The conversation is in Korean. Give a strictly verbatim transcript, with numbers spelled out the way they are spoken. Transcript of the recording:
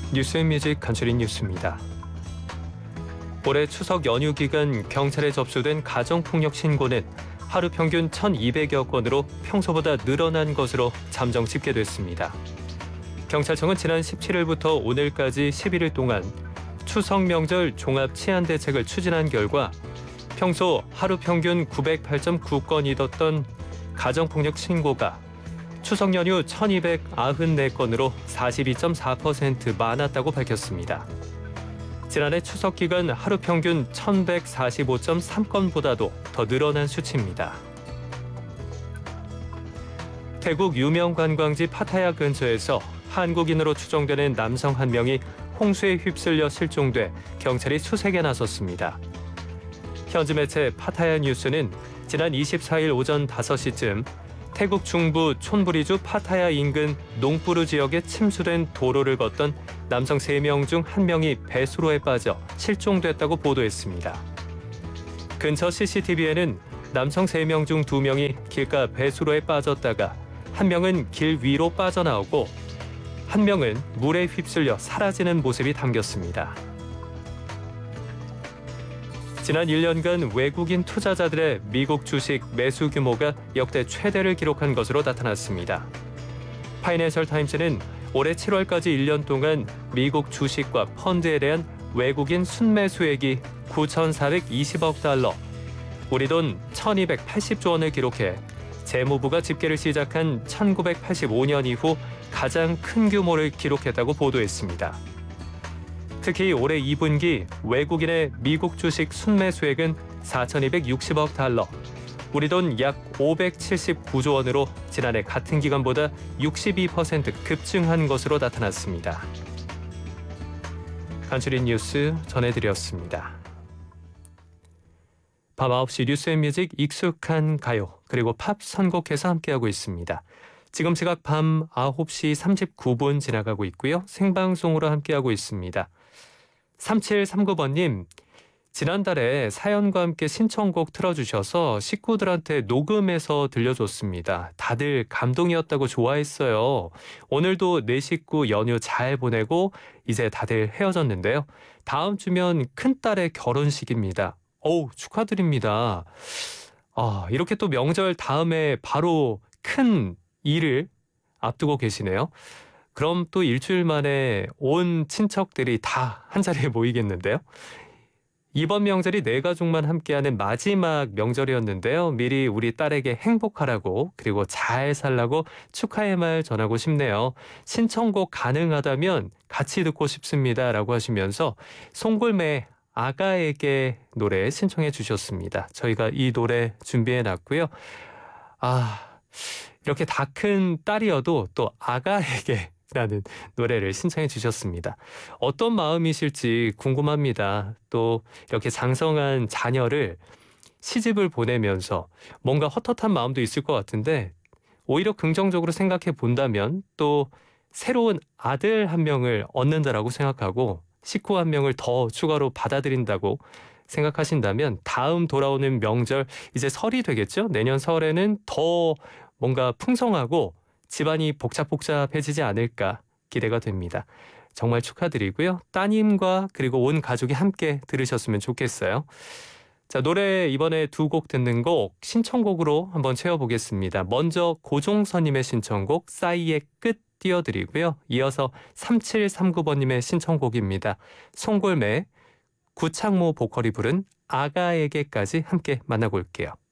뉴스앤뮤직 간추린 뉴스입니다. 올해 추석 연휴 기간 경찰에 접수된 가정폭력 신고는 하루 평균 천이백여 건으로 평소보다 늘어난 것으로 잠정 집계됐습니다. 경찰청은 지난 십칠일부터 오늘까지 십일 일 동안 추석 명절 종합 치안 대책을 추진한 결과 평소 하루 평균 구백팔 점 구 건이었던 가정폭력 신고가 추석 연휴 천이백구십사 건으로 사십이 점 사 퍼센트 많았다고 밝혔습니다. 지난해 추석 기간 하루 평균 천백사십오 점 삼 건보다도 더 늘어난 수치입니다. 태국 유명 관광지 파타야 근처에서 한국인으로 추정되는 남성 한 명이 홍수에 휩쓸려 실종돼 경찰이 수색에 나섰습니다. 현지 매체 파타야 뉴스는 지난 이십사 일 오전 다섯 시쯤 태국 중부 촌부리주 파타야 인근 농부르 지역에 침수된 도로를 걷던 남성 세 명 중 한 명이 배수로에 빠져 실종됐다고 보도했습니다. 근처 씨씨티비에는 남성 세 명 중 두 명이 길가 배수로에 빠졌다가 한 명은 길 위로 빠져나오고 한 명은 물에 휩쓸려 사라지는 모습이 담겼습니다. 지난 일 년간 외국인 투자자들의 미국 주식 매수 규모가 역대 최대를 기록한 것으로 나타났습니다. 파이낸셜 타임즈는 올해 칠월까지 일 년 동안 미국 주식과 펀드에 대한 외국인 순매수액이 구천사백이십억 달러, 우리 돈 천이백팔십조 원을 기록해 재무부가 집계를 시작한 천구백팔십오 년 이후 가장 큰 규모를 기록했다고 보도했습니다. 특히 올해 이 분기 외국인의 미국 주식 순매수액은 사천이백육십억 달러, 우리 돈 약 오백칠십구조 원으로 지난해 같은 기간보다 육십이 퍼센트 급증한 것으로 나타났습니다. 간추린 뉴스 전해드렸습니다. 밤 아홉 시 뉴스앤뮤직 익숙한 가요 그리고 팝 선곡해서 함께하고 있습니다. 지금 시각 밤 아홉 시 삼십구 분 지나가고 있고요. 생방송으로 함께하고 있습니다. 삼칠삼구 번님, 지난달에 사연과 함께 신청곡 틀어주셔서 식구들한테 녹음해서 들려줬습니다. 다들 감동이었다고 좋아했어요. 오늘도 내 식구 연휴 잘 보내고 이제 다들 헤어졌는데요. 다음 주면 큰딸의 결혼식입니다. 어우, 축하드립니다. 아, 이렇게 또 명절 다음에 바로 큰 일을 앞두고 계시네요. 그럼 또 일주일 만에 온 친척들이 다 한자리에 모이겠는데요. 이번 명절이 네 가족만 함께하는 마지막 명절이었는데요. 미리 우리 딸에게 행복하라고 그리고 잘 살라고 축하의 말 전하고 싶네요. 신청곡 가능하다면 같이 듣고 싶습니다 라고 하시면서 송골매 아가에게 노래 신청해 주셨습니다. 저희가 이 노래 준비해놨고요. 아, 이렇게 다 큰 딸이어도 또 아가에게 라는 노래를 신청해 주셨습니다. 어떤 마음이실지 궁금합니다. 또 이렇게 장성한 자녀를 시집을 보내면서 뭔가 헛헛한 마음도 있을 것 같은데 오히려 긍정적으로 생각해 본다면 또 새로운 아들 한 명을 얻는다라고 생각하고 식구 한 명을 더 추가로 받아들인다고 생각하신다면 다음 돌아오는 명절 이제 설이 되겠죠? 내년 설에는 더 뭔가 풍성하고 집안이 복잡복잡해지지 않을까 기대가 됩니다. 정말 축하드리고요. 따님과 그리고 온 가족이 함께 들으셨으면 좋겠어요. 자, 노래 이번에 두 곡 듣는 곡 신청곡으로 한번 채워보겠습니다. 먼저 고종선님의 신청곡 싸이의 끝 띄워드리고요. 이어서 삼칠삼구 번님의 신청곡입니다. 송골매 구창모 보컬이 부른 아가에게까지 함께 만나볼게요.